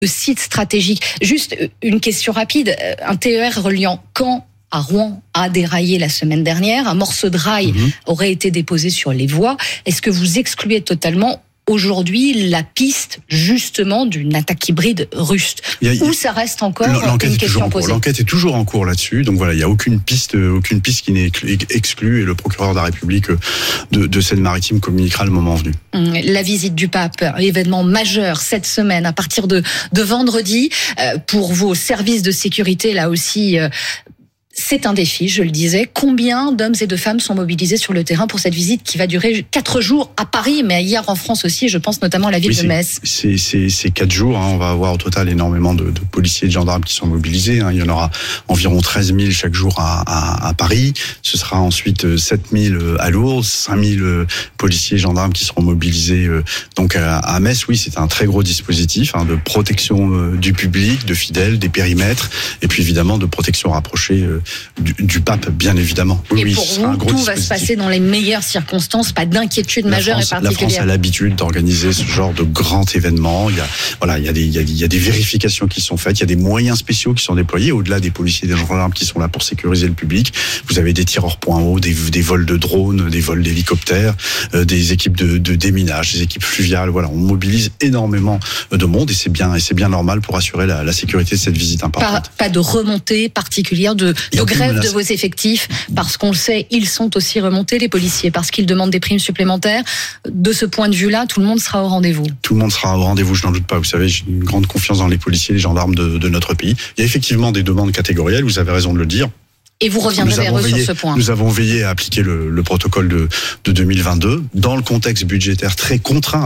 sites stratégiques. Juste une question rapide. Un TER reliant Caen à Rouen a déraillé la semaine dernière. Un morceau de rail aurait été déposé sur les voies. Est-ce que vous excluez totalement aujourd'hui la piste justement d'une attaque hybride russe, ou ça reste encore une question posée? L'enquête est toujours en cours là-dessus, donc voilà, il n'y a aucune piste qui n'est exclue, et le procureur de la République de Seine-Maritime communiquera le moment venu. La visite du pape, événement majeur cette semaine à partir de vendredi pour vos services de sécurité, là aussi. C'est un défi, je le disais. Combien d'hommes et de femmes sont mobilisés sur le terrain pour cette visite qui va durer 4 jours à Paris, mais hier en France aussi, je pense notamment à la ville de Metz. C'est 4 jours, on va avoir au total énormément de policiers et de gendarmes qui sont mobilisés. Il y en aura environ 13 000 chaque jour à Paris. Ce sera ensuite 7 000 à Lourdes, 5 000 policiers et gendarmes qui seront mobilisés donc à Metz. Oui, c'est un très gros dispositif de protection du public, de fidèles, des périmètres, et puis évidemment de protection rapprochée du pape, bien évidemment. Et pour vous, tout va se passer dans les meilleures circonstances, pas d'inquiétude majeure et particulière. La France a l'habitude d'organiser ce genre de grand événement. Il y a des vérifications qui sont faites, il y a des moyens spéciaux qui sont déployés, au-delà des policiers et des gendarmes qui sont là pour sécuriser le public. Vous avez des tireurs point haut, des vols de drones, des vols d'hélicoptères, des équipes de déminage, des équipes fluviales. Voilà, on mobilise énormément de monde, et c'est bien normal pour assurer la sécurité de cette visite importante. Pas de remontée particulière de grève de vos effectifs, parce qu'on le sait, ils sont aussi remontés, les policiers, parce qu'ils demandent des primes supplémentaires. De ce point de vue-là, tout le monde sera au rendez-vous. Tout le monde sera au rendez-vous, je n'en doute pas. Vous savez, j'ai une grande confiance dans les policiers et les gendarmes de notre pays. Il y a effectivement des demandes catégorielles, vous avez raison de le dire. Et vous reviendrez vers eux sur ce point. Nous avons veillé à appliquer le protocole de 2022 dans le contexte budgétaire très contraint,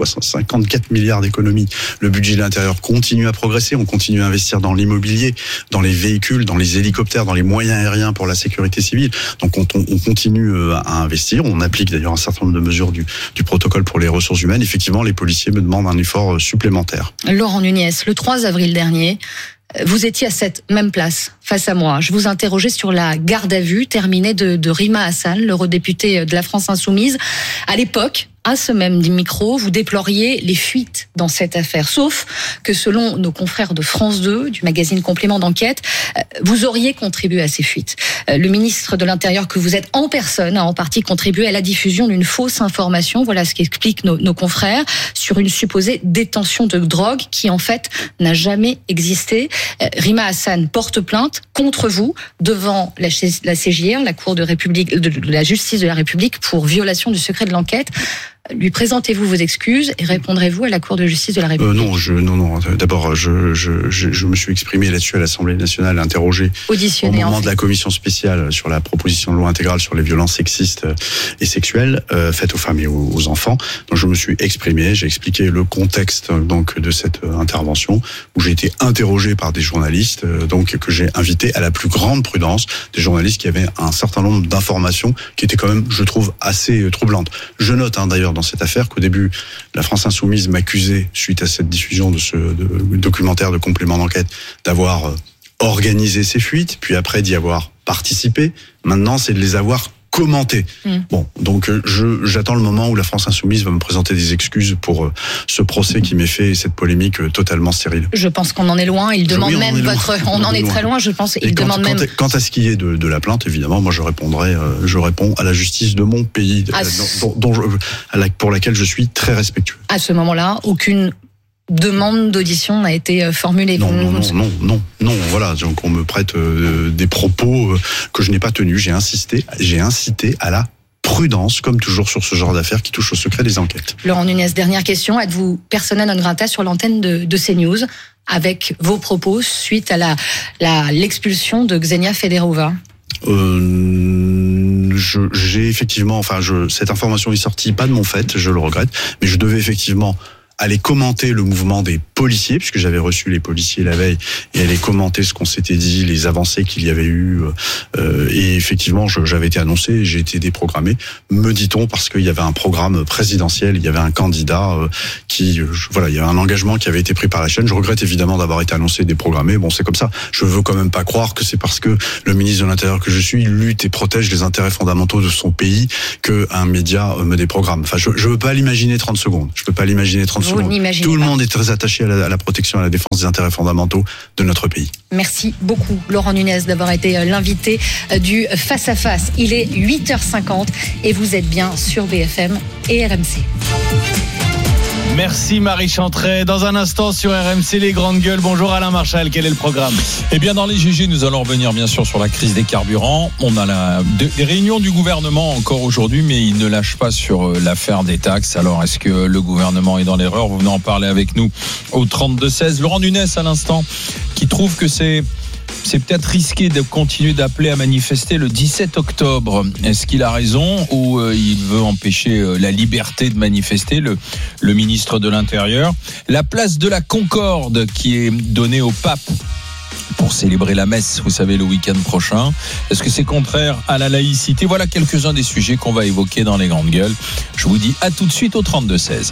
54 milliards d'économies. Le budget de l'intérieur continue à progresser, on continue à investir dans l'immobilier, dans les véhicules, dans les hélicoptères, dans les moyens aériens pour la sécurité civile. Donc on continue à investir, on applique d'ailleurs un certain nombre de mesures du protocole pour les ressources humaines. Effectivement, les policiers me demandent un effort supplémentaire. Laurent Nunez, le 3 avril dernier, vous étiez à cette même place, face à moi. Je vous interrogeais sur la garde à vue terminée de Rima Hassan, l'eurodéputée de la France Insoumise. À l'époque, à ce même micro, vous déploriez les fuites dans cette affaire. Sauf que selon nos confrères de France 2, du magazine Complément d'enquête, vous auriez contribué à ces fuites. Le ministre de l'Intérieur que vous êtes en personne a en partie contribué à la diffusion d'une fausse information. Voilà ce qu'expliquent nos confrères sur une supposée détention de drogue qui en fait n'a jamais existé. Rima Hassan porte plainte contre vous devant la CJR, la Cour de la justice de la République, pour violation du secret de l'enquête. Lui présentez-vous vos excuses et répondrez-vous à la Cour de justice de la République? Non. D'abord, je me suis exprimé là-dessus à l'Assemblée nationale, interrogé auditionné, au moment de la commission spéciale sur la proposition de loi intégrale sur les violences sexistes et sexuelles faites aux femmes et aux enfants. Donc je me suis exprimé, j'ai expliqué le contexte donc de cette intervention où j'ai été interrogé par des journalistes donc que j'ai invité à la plus grande prudence, des journalistes qui avaient un certain nombre d'informations qui étaient quand même, je trouve, assez troublantes. Je note d'ailleurs dans cette affaire qu'au début, la France Insoumise m'accusait, suite à cette diffusion de ce documentaire de Complément d'enquête, d'avoir organisé ces fuites, puis après d'y avoir participé. Maintenant, c'est de les avoir commenté. Bon, donc j'attends le moment où la France Insoumise va me présenter des excuses pour ce procès qui m'est fait, cette polémique totalement stérile. Je pense qu'on en est loin. Il demande même on en est très loin, je pense. Il demande même. Quant à ce qui est de la plainte, évidemment, moi je réponds à la justice de mon pays, pour laquelle je suis très respectueux. À ce moment-là, aucune demande d'audition n'a été formulée. Non. Voilà, donc on me prête des propos que je n'ai pas tenus. J'ai incité à la prudence, comme toujours sur ce genre d'affaires qui touchent au secret des enquêtes. Laurent Nunez, dernière question. Êtes-vous persona non grata sur l'antenne de CNews avec vos propos suite à l'expulsion de Ksenia Federova? J'ai effectivement, cette information est sortie pas de mon fait, je le regrette, mais je devais effectivement aller commenter le mouvement des policiers, puisque j'avais reçu les policiers la veille, et aller commenter ce qu'on s'était dit, les avancées qu'il y avait eu. Et effectivement, j'avais été annoncé, j'ai été déprogrammé, me dit-on, parce qu'il y avait un programme présidentiel, il y avait un candidat il y avait un engagement qui avait été pris par la chaîne. Je regrette évidemment d'avoir été annoncé, déprogrammé. Bon, c'est comme ça. Je veux quand même pas croire que c'est parce que le ministre de l'Intérieur que je suis lutte et protège les intérêts fondamentaux de son pays qu'un média me déprogramme. Je veux pas l'imaginer 30 secondes. Je peux pas l'imaginer 30 secondes. vous n'imaginez Tout le pas. monde est très attaché à la protection et à la défense des intérêts fondamentaux de notre pays. Merci beaucoup, Laurent Nunez, d'avoir été l'invité du Face à Face. Il est 8h50 et vous êtes bien sur BFM et RMC. Merci Marie Chantret. Dans un instant sur RMC Les Grandes Gueules. Bonjour Alain Marchal, quel est le programme ? Eh bien dans les GG, nous allons revenir bien sûr sur la crise des carburants. On a des réunions du gouvernement encore aujourd'hui, mais il ne lâche pas sur l'affaire des taxes. Alors est-ce que le gouvernement est dans l'erreur ? Vous venez en parler avec nous au 32-16. Laurent Nunez à l'instant, qui trouve que c'est peut-être risqué de continuer d'appeler à manifester le 17 octobre. Est-ce qu'il a raison ou il veut empêcher la liberté de manifester, le ministre de l'Intérieur ? La place de la Concorde qui est donnée au pape pour célébrer la messe, vous savez, le week-end prochain. Est-ce que c'est contraire à la laïcité ? Voilà quelques-uns des sujets qu'on va évoquer dans les Grandes Gueules. Je vous dis à tout de suite au 32-16.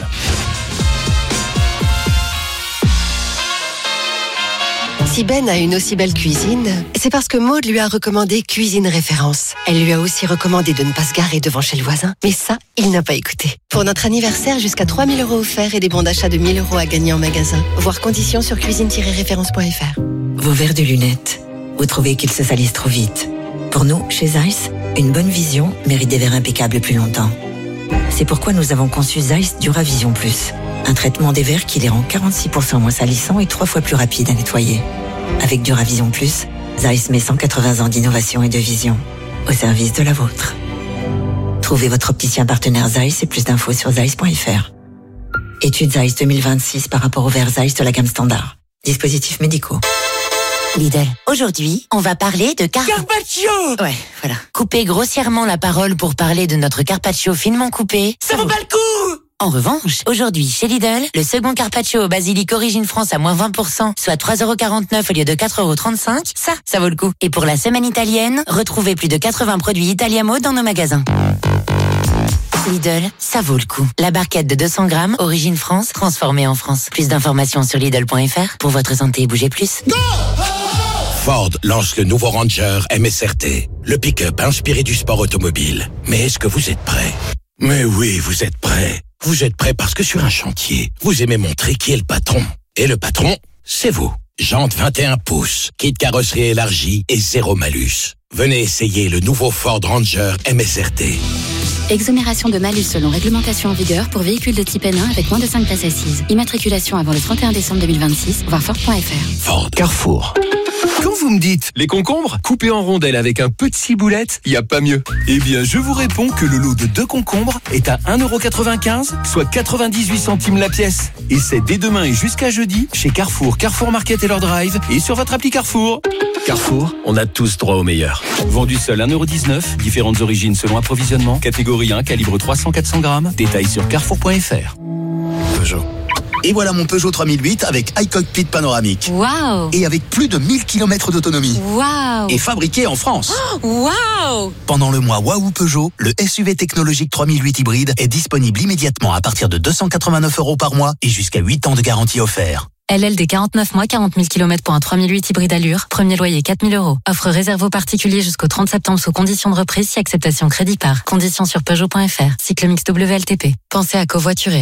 Si Ben a une aussi belle cuisine, c'est parce que Maud lui a recommandé Cuisine Référence. Elle lui a aussi recommandé de ne pas se garer devant chez le voisin. Mais ça, il n'a pas écouté. Pour notre anniversaire, jusqu'à 3 000 € offerts et des bons d'achat de 1 000 € à gagner en magasin. Voir conditions sur cuisine-référence.fr. Vos verres de lunettes, vous trouvez qu'ils se salissent trop vite. Pour nous, chez Zeiss, une bonne vision mérite des verres impeccables plus longtemps. C'est pourquoi nous avons conçu Zeiss Duravision Plus. Un traitement des verres qui les rend 46% moins salissants et 3 fois plus rapides à nettoyer. Avec Duravision Plus, Zeiss met 180 ans d'innovation et de vision au service de la vôtre. Trouvez votre opticien partenaire Zeiss et plus d'infos sur zeiss.fr. Étude Zeiss 2026 par rapport aux verres Zeiss de la gamme standard. Dispositifs médicaux. Lidl. Aujourd'hui, on va parler de Carpaccio. Ouais, voilà. Couper grossièrement la parole pour parler de notre carpaccio finement coupé. Ça vaut pas le coup. En revanche, aujourd'hui, chez Lidl, le second carpaccio au basilic Origine France à moins 20%, soit 3,49€ au lieu de 4,35€, ça vaut le coup. Et pour la semaine italienne, retrouvez plus de 80 produits Italiamo dans nos magasins. Lidl, ça vaut le coup. La barquette de 200 grammes, Origine France, transformée en France. Plus d'informations sur Lidl.fr. Pour votre santé, bougez plus. Ford lance le nouveau Ranger MSRT, le pick-up inspiré du sport automobile. Mais est-ce que vous êtes prêts ? Mais oui, vous êtes prêts. Vous êtes prêts parce que sur un chantier, vous aimez montrer qui est le patron. Et le patron, c'est vous. Jantes 21 pouces, kit carrosserie élargie et zéro malus. Venez essayer le nouveau Ford Ranger MSRT. Exonération de malus selon réglementation en vigueur pour véhicules de type N1 avec moins de 5 places assises. Immatriculation avant le 31 décembre 2026, voir Ford.fr. Ford. Carrefour. Quand vous me dites les concombres coupés en rondelles avec un peu de ciboulette, y a pas mieux. Eh bien, je vous réponds que le lot de 2 concombres est à 1,95€, soit 98 centimes la pièce. Et c'est dès demain et jusqu'à jeudi chez Carrefour, Carrefour Market et leur drive et sur votre appli Carrefour. Carrefour, on a tous droit au meilleur. Vendu seul 1,19€, différentes origines selon approvisionnement, catégorie 1, calibre 300-400 grammes. Détails sur carrefour.fr. Peugeot. Et voilà mon Peugeot 3008 avec iCockpit panoramique. Waouh! Et avec plus de 1000 km d'autonomie. Waouh! Et fabriqué en France. Waouh! Pendant le mois Waouh Peugeot, le SUV technologique 3008 hybride est disponible immédiatement à partir de 289€ par mois et jusqu'à 8 ans de garantie offert. LLD 49 mois, 40 000 km pour un 3008 hybride allure. Premier loyer 4 000 €. Offre réservée aux particuliers jusqu'au 30 septembre sous conditions de reprise si acceptation crédit par. Conditions sur Peugeot.fr. Cycle mix WLTP. Pensez à covoiturer.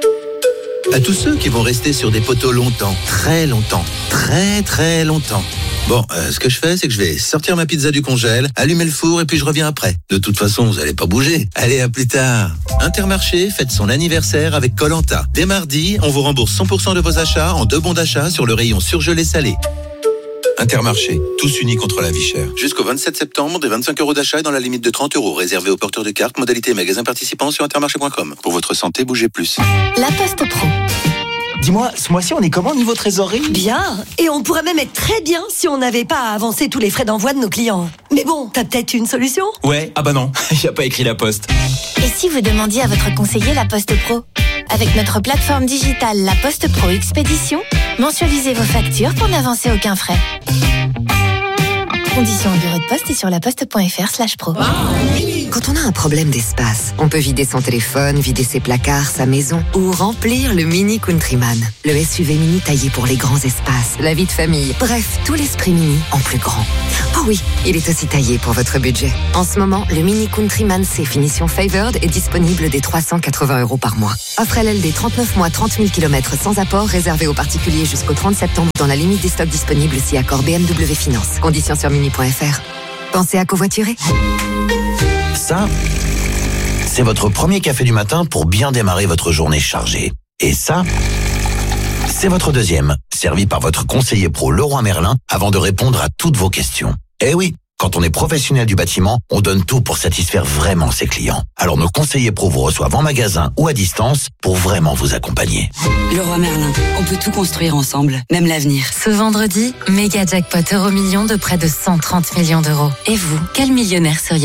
À tous ceux qui vont rester sur des poteaux longtemps, très longtemps, très longtemps. Bon, ce que je fais, c'est que je vais sortir ma pizza du congèle, allumer le four et puis je reviens après. De toute façon, vous allez pas bouger. Allez, à plus tard. Intermarché fête son anniversaire avec Koh-Lanta. Dès mardi, on vous rembourse 100% de vos achats en 2 bons d'achat sur le rayon surgelé salé. Intermarché, tous unis contre la vie chère. Jusqu'au 27 septembre, des 25€ d'achat dans la limite de 30€, réservé aux porteurs de cartes, modalité magasin participant sur intermarché.com. Pour votre santé, bougez plus. La Poste Pro. Dis-moi, ce mois-ci, on est comment niveau trésorerie ? Bien. Et on pourrait même être très bien si on n'avait pas à avancer tous les frais d'envoi de nos clients. Mais bon, t'as peut-être une solution ? Ouais, ah bah non, y a pas écrit la Poste. Et si vous demandiez à votre conseiller La Poste Pro ? Avec notre plateforme digitale La Poste Pro Expédition, mensualisez vos factures pour n'avancer aucun frais. Conditions au bureau de poste et sur laposte.fr/pro. Quand on a un problème d'espace, on peut vider son téléphone, vider ses placards, sa maison ou remplir le Mini Countryman. Le SUV mini taillé pour les grands espaces, la vie de famille. Bref, tout l'esprit mini en plus grand. Oh oui, il est aussi taillé pour votre budget. En ce moment, le Mini Countryman C finition Favored est disponible dès 380 € par mois. Offre LLD 39 mois, 30 000 km sans apport, réservé aux particuliers jusqu'au 30 septembre dans la limite des stocks disponibles si accord BMW Finance. Conditions sur mini.fr. Pensez à covoiturer. Ça, c'est votre premier café du matin pour bien démarrer votre journée chargée. Et ça, c'est votre deuxième, servi par votre conseiller pro Leroy Merlin avant de répondre à toutes vos questions. Eh oui, quand on est professionnel du bâtiment, on donne tout pour satisfaire vraiment ses clients. Alors nos conseillers pro vous reçoivent en magasin ou à distance pour vraiment vous accompagner. Leroy Merlin, on peut tout construire ensemble, même l'avenir. Ce vendredi, méga jackpot Euromillions de près de 130 millions d'euros. Et vous, quel millionnaire seriez-vous ?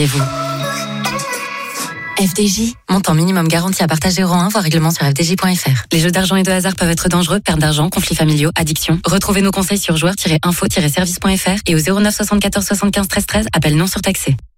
FDJ, montant minimum garanti à partager euro 1, voire règlement sur fdj.fr. Les jeux d'argent et de hasard peuvent être dangereux, perte d'argent, conflits familiaux, addiction. Retrouvez nos conseils sur joueurs-info-service.fr et au 09 74 75 13 13, appel non surtaxé.